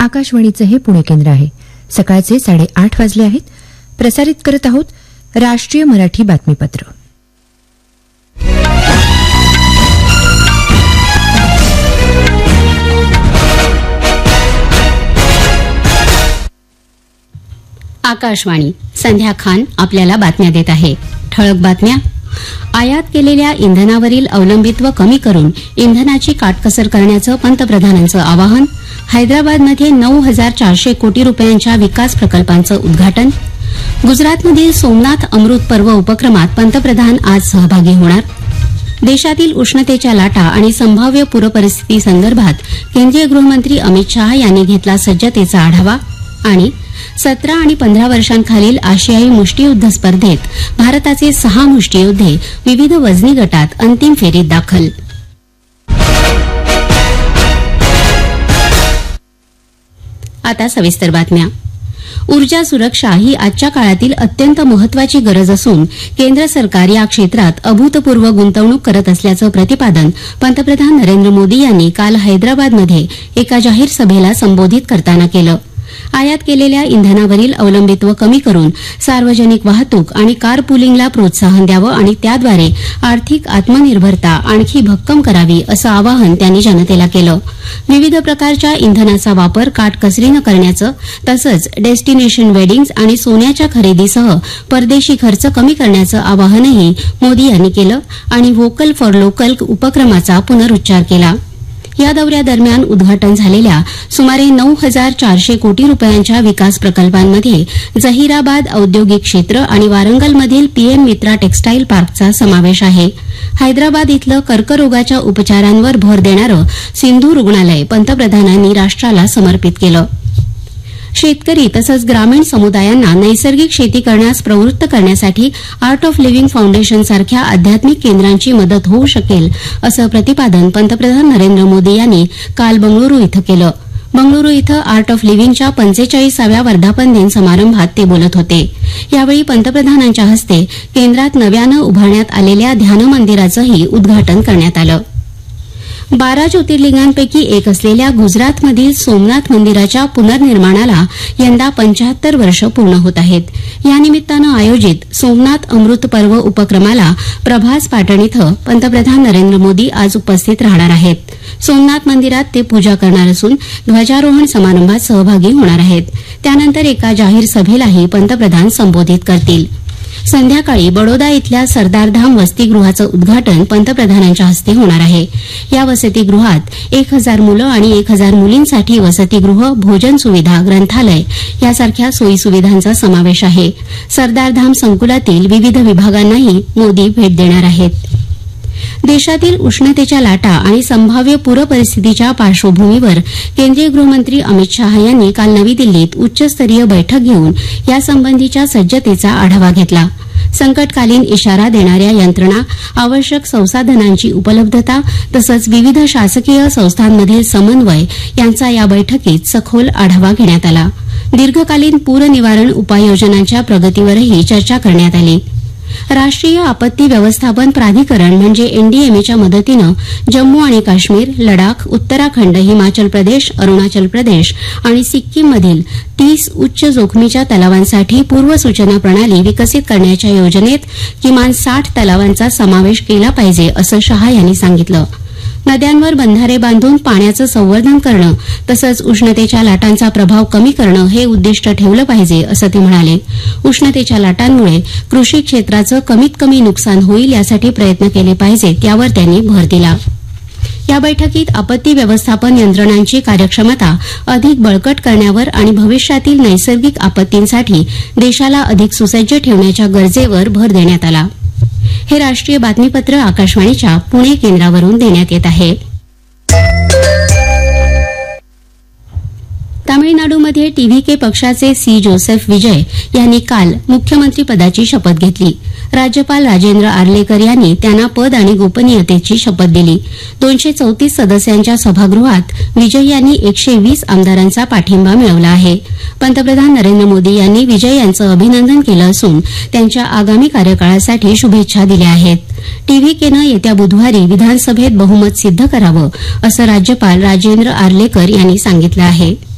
आकाशवाणीचं हे पुणे केंद्र आहे. सकाळचे 8:30 वाजले आहेत. प्रसारित करत आहोत राष्ट्रीय मराठी बातमीपत्र. आकाशवाणी. संध्या खान आपल्याला बातम्या देत आहे. ठळक बातम्या. आयात केलेल्या इंधनावरील अवलंबित्व कमी करून इंधनाची काटकसर करण्याचं पंतप्रधानांचं आवाहन. हैदराबादमध्ये 9,400 कोटी रुपयांच्या विकास प्रकल्पांचं उद्घाटन. गुजरातमधील सोमनाथ अमृत पर्व उपक्रमात पंतप्रधान आज सहभागी होणार. देशातील उष्णतेच्या लाटा आणि संभाव्य पूरपरिस्थितीसंदर्भात केंद्रीय गृहमंत्री अमित शाह यांनी घेतला सज्जतेचा आढावा. आणि 17 आणि 15 वर्षांखालील आशियाई मुष्टियुद्ध स्पर्धेत भारताचे 6 मुष्टियोद्धे विविध वजनी गटात अंतिम फेरीत दाखल. आता सविस्तर बातम्या. ऊर्जा सुरक्षा ही आजच्या काळातील अत्यंत महत्वाची गरज असून केंद्र सरकार या क्षेत्रात अभूतपूर्व गुंतवणूक करत असल्याचं प्रतिपादन पंतप्रधान नरेंद्र मोदी यांनी काल हैदराबादमध्ये एका जाहीर सभेला संबोधित करताना केलं. आयात केलेल्या इंधनावरील अवलंबित्व कमी करून सार्वजनिक वाहतूक आणि कार पुलिंगला प्रोत्साहन द्यावं आणि त्याद्वारे आर्थिक आत्मनिर्भरता आणखी भक्कम करावी असं आवाहन त्यांनी जनतेला केलं. विविध प्रकारच्या इंधनाचा वापर काटकसरीनं करण्याचं तसंच डेस्टिनेशन वेडिंग्ज आणि सोन्याच्या खरेदीसह परदेशी खर्च कमी करण्याचं आवाहनही मोदी यांनी केलं आणि व्होकल फॉर लोकल उपक्रमाचा पुनरुच्चार केला. या दौऱ्यादरम्यान उद्घाटन झालेल्या सुमारे 9,400 कोटी रुपयांच्या विकास प्रकल्पांमध्ये जहीराबाद औद्योगिक क्षेत्र आणि वारंगलमधील पीएम मित्रा टेक्स्टाईल पार्कचा समावेश आहे. हैदराबाद इथलं कर्करोगाच्या उपचारांवर भर देणारं सिंधू रुग्णालय पंतप्रधानांनी राष्ट्राला समर्पित केलं. शेतकरी तसंच ग्रामीण समुदायांना नैसर्गिक शेती करण्यास प्रवृत्त करण्यासाठी आर्ट ऑफ लिव्हिंग फाउंडेशन सारख्या आध्यात्मिक केंद्रांची मदत होऊ शकेल असं प्रतिपादन पंतप्रधान नरेंद्र मोदी यांनी काल बंगळुरू इथं केलं. बंगळुरू इथं आर्ट ऑफ लिव्हिंगच्या 45व्या वर्धापन दिन समारंभात ते बोलत होते. यावेळी पंतप्रधानांच्या हस्ते केंद्रात नव्यानं उभारण्यात आलेल्या ध्यान मंदिराचंही उद्घाटन करण्यात आलं. 12 ज्योतिर्लिंगांपैकी एक असलेल्या गुजरातमधील सोमनाथ मंदिराच्या पुनर्निर्माणाला यंदा 75 वर्ष पूर्ण होत आहेत. या निमित्तानं आयोजित सोमनाथ अमृत पर्व उपक्रमाला प्रभास पाटण इथं पंतप्रधान नरेंद्र मोदी आज उपस्थित राहणार आहेत. सोमनाथ मंदिरात ते पूजा करणार असून ध्वजारोहण समारंभात सहभागी होणार आहेत. त्यानंतर एका जाहीर सभेलाही पंतप्रधान संबोधित करतील. संध्याकाळी बडोदा इथल्या सरदारधाम वसतिगृहाचं उद्घाटन पंतप्रधानांच्या हस्ते होणार आहे. या वसतिगृहात 1,000 मुलं आणि 1,000 मुलींसाठी वसतिगृह, भोजन सुविधा, ग्रंथालय यासारख्या सोयीसुविधांचा समावेश आहे. सरदारधाम संकुलातील विविध विभागांनाही मोदी भेट देणार आहेत. देशातील उष्णतेच्या लाटा आणि संभाव्य पूरपरिस्थितीच्या पार्श्वभूमीवर केंद्रीय गृहमंत्री अमित शाह यांनी काल नवी दिल्लीत उच्चस्तरीय बैठक घेऊन यासंबंधीच्या सज्जतेचा आढावा घेतला. संकटकालीन इशारा देणाऱ्या यंत्रणा, आवश्यक संसाधनांची उपलब्धता तसंच विविध शासकीय संस्थांमधील समन्वय यांचा या बैठकीत सखोल आढावा घेण्यात आला. दीर्घकालीन पूर निवारण उपाययोजनांच्या प्रगतीवरही चर्चा करण्यात आली. राष्ट्रीय आपत्ती व्यवस्थापन प्राधिकरण म्हणजे एनडीएमएच्या मदतीनं जम्मू आणि काश्मीर, लडाख, उत्तराखंड, हिमाचल प्रदेश, अरुणाचल प्रदेश आणि सिक्कीममधील 30 उच्च जोखमीच्या तलावांसाठी पूर्वसूचना प्रणाली विकसित करण्याच्या योजनेत किमान 60 तलावांचा समावेश केला पाहिजे असं शाह यांनी सांगितलं. नद्यांवर बंधारे बांधून पाण्याचं संवर्धन करणं तसंच उष्णतेच्या लाटांचा प्रभाव कमी करणं हे उद्दिष्ट ठेवलं पाहिजे असं ते म्हणाले. उष्णतेच्या लाटांमुळे कृषी क्षेत्राचं कमीत कमी नुकसान होईल यासाठी प्रयत्न केले पाहिजेत यावर त्यांनी भर दिला. या बैठकीत आपत्ती व्यवस्थापन यंत्रणांची कार्यक्षमता अधिक बळकट करण्यावर आणि भविष्यातील नैसर्गिक आपत्तींसाठी देशाला अधिक सुसज्ज ठेवण्याच्या गरजेवर भर देण्यात आला. हे राष्ट्रीय बातमीपत्र आकाशवाणीच्या पुणे केंद्रावरून देण्यात येत आहे. तामिळनाडूमध्ये टीव्हीके पक्षाचे सी जोसेफ विजय यांनी काल मुख्यमंत्रीपदाची शपथ घेतली. राज्यपाल राजेंद्र आर्लेकर यांनी त्यांना पद आणि गोपनीयतेची शपथ दिली. 234 सदस्यांच्या सभागृहात विजय यांनी 120 आमदारांचा पाठिंबा मिळवला आहे. पंतप्रधान नरेंद्र मोदी यांनी विजय यांचं अभिनंदन केलं असून त्यांच्या आगामी कार्यकाळासाठी शुभेच्छा दिल्या आहेत. टीव्हीकेनं येत्या बुधवारी विधानसभेत बहुमत सिद्ध करावं असं राज्यपाल राजेंद्र आर्लेकर यांनी सांगितलं आहे.